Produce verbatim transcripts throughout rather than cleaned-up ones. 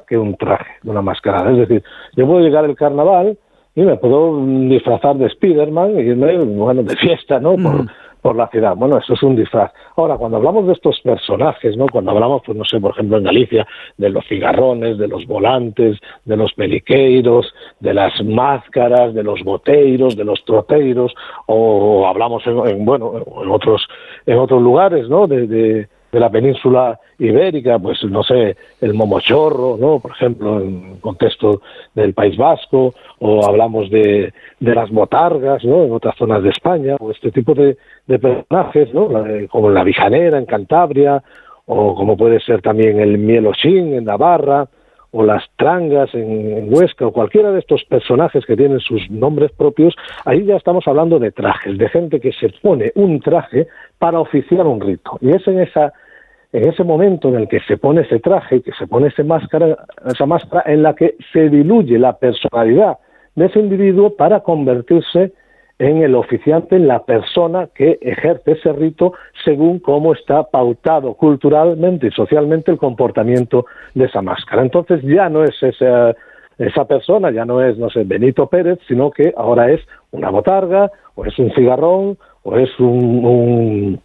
que un traje, una mascarada. Es decir, yo puedo llegar al carnaval y me puedo disfrazar de Spiderman y irme, bueno, de fiesta, ¿no? Por, mm. por la ciudad. Bueno, eso es un disfraz. Ahora, cuando hablamos de estos personajes, ¿no? Cuando hablamos, pues no sé, por ejemplo, en Galicia, de los cigarrones, de los volantes, de los peliqueiros, de las máscaras, de los boteiros, de los troteiros, o hablamos en, en bueno, en otros, en otros lugares, ¿no? De, de de la península ibérica, pues no sé, el momochorro, ¿no? Por ejemplo, en el contexto del País Vasco, o hablamos de, de las botargas, ¿no? En otras zonas de España, o este tipo de, de personajes, ¿no? Como la Vijanera en Cantabria, o como puede ser también el mielochín en Navarra, o las trangas en, en Huesca, o cualquiera de estos personajes que tienen sus nombres propios. Ahí ya estamos hablando de trajes, de gente que se pone un traje para oficiar un rito. Y es en esa en ese momento en el que se pone ese traje, que se pone ese máscara, esa máscara, en la que se diluye la personalidad de ese individuo para convertirse en el oficiante, en la persona que ejerce ese rito según cómo está pautado culturalmente y socialmente el comportamiento de esa máscara. Entonces ya no es esa, esa persona, ya no es, no sé, Benito Pérez, sino que ahora es una botarga, o es un cigarrón, o es un, un,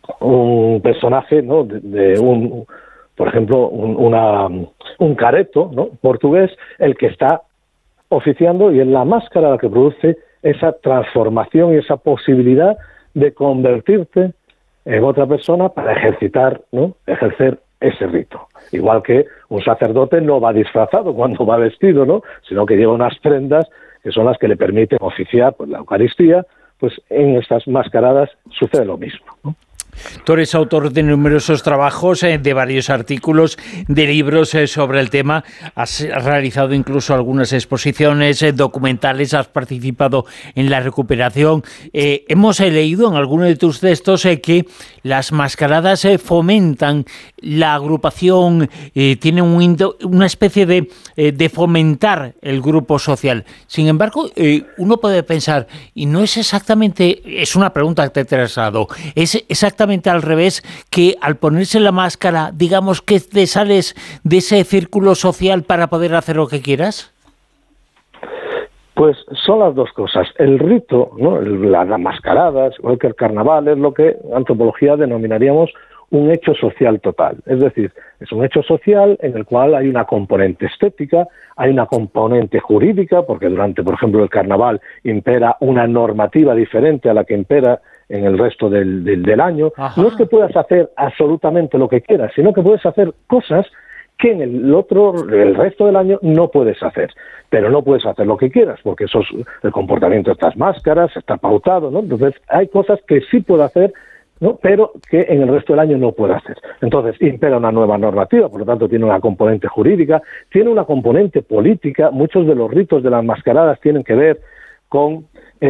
un personaje, ¿no? de, de un, por ejemplo, un, una, un careto, ¿no? portugués, el que está oficiando, y es la máscara la que produce esa transformación y esa posibilidad de convertirte en otra persona para ejercitar, ¿no? ejercer ese rito. Igual que un sacerdote no va disfrazado cuando va vestido, ¿no? sino que lleva unas prendas que son las que le permiten oficiar pues, la Eucaristía. Pues en estas mascaradas sucede lo mismo, ¿no? Tú eres autor de numerosos trabajos, eh, de varios artículos, de libros eh, sobre el tema. Has realizado incluso algunas exposiciones eh, documentales, has participado en la recuperación. Eh, hemos eh, leído en algunos de tus textos eh, que las mascaradas eh, fomentan la agrupación, eh, tienen un indo, una especie de, eh, de fomentar el grupo social. Sin embargo, eh, uno puede pensar, y no es exactamente, es una pregunta que te he traslado, es exactamente al revés, que al ponerse la máscara, digamos que te sales de ese círculo social para poder hacer lo que quieras? Pues son las dos cosas. El rito, ¿no? las mascaradas, igual que el carnaval, es lo que en antropología denominaríamos un hecho social total. Es decir, es un hecho social en el cual hay una componente estética, hay una componente jurídica, porque durante, por ejemplo, el carnaval impera una normativa diferente a la que impera en el resto del, del, del año. Ajá. No es que puedas hacer absolutamente lo que quieras, sino que puedes hacer cosas que en el otro, el resto del año no puedes hacer. Pero no puedes hacer lo que quieras, porque eso es, el comportamiento de estas máscaras está pautado, ¿no? Entonces hay cosas que sí puedo hacer, ¿no? pero que en el resto del año no puedo hacer. Entonces impera una nueva normativa, por lo tanto tiene una componente jurídica, tiene una componente política. Muchos de los ritos de las mascaradas tienen que ver con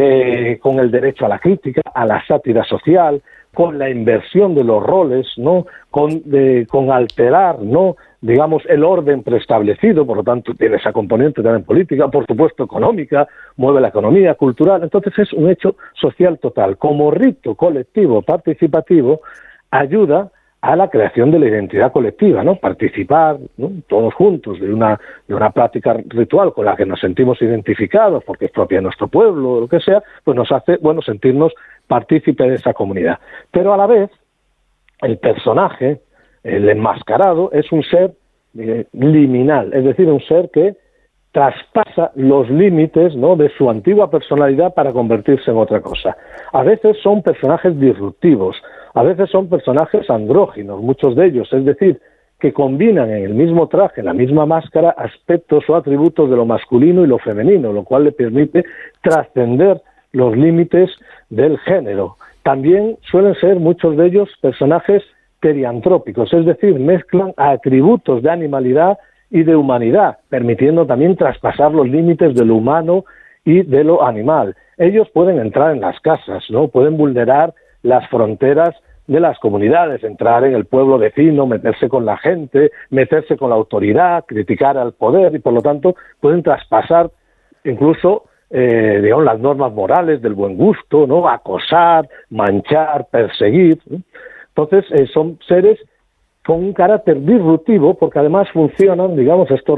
Eh, con el derecho a la crítica, a la sátira social, con la inversión de los roles, ¿no? Con, de, con alterar, ¿no? digamos, el orden preestablecido, por lo tanto tiene esa componente también política, por supuesto económica, mueve la economía, cultural. Entonces es un hecho social total. Como rito colectivo participativo, ayuda a la creación de la identidad colectiva, ¿no? Participar, ¿no? todos juntos de una de una práctica ritual con la que nos sentimos identificados porque es propia de nuestro pueblo o lo que sea, pues nos hace, bueno, sentirnos partícipes de esa comunidad. Pero a la vez, el personaje, el enmascarado, es un ser eh, liminal, es decir, un ser que traspasa los límites, ¿no? de su antigua personalidad para convertirse en otra cosa. A veces son personajes disruptivos, a veces son personajes andróginos, muchos de ellos, es decir, que combinan en el mismo traje, en la misma máscara, aspectos o atributos de lo masculino y lo femenino, lo cual le permite trascender los límites del género. También suelen ser muchos de ellos personajes periantrópicos, es decir, mezclan atributos de animalidad y de humanidad, permitiendo también traspasar los límites de lo humano y de lo animal. Ellos pueden entrar en las casas, ¿no? Pueden vulnerar las fronteras de las comunidades, entrar en el pueblo vecino, meterse con la gente, meterse con la autoridad, criticar al poder, y por lo tanto pueden traspasar incluso eh, digamos, las normas morales del buen gusto, ¿no? Acosar, manchar, perseguir, ¿no? Entonces eh, son seres con un carácter disruptivo, porque además funcionan, digamos, estos